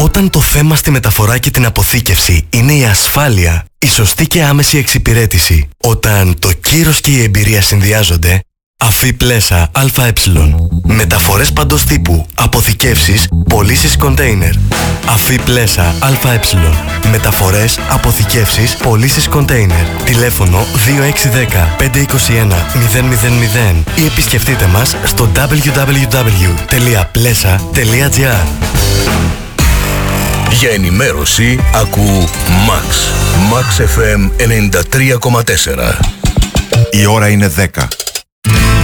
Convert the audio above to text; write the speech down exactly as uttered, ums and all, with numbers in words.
Όταν το θέμα στη μεταφορά και την αποθήκευση είναι η ασφάλεια, η σωστή και άμεση εξυπηρέτηση, όταν το κύρος και η εμπειρία συνδυάζονται, Αφή Πλέσα ΑΕ. Μεταφορές παντός τύπου, αποθηκεύσεις, πωλήσεις κοντέινερ. Αφή Πλέσα ΑΕ. Μεταφορές, αποθηκεύσεις, πωλήσεις κοντέινερ. Τηλέφωνο δύο έξι ένα μηδέν πέντε είκοσι ένα μηδέν μηδέν μηδέν ή επισκεφτείτε μας στο double-u double-u double-u τελεία πλέσα τελεία τζι άρ. Για ενημέρωση ακού Max. Max εφ εμ ενενήντα τρία κόμμα τέσσερα. Η ώρα είναι δέκα.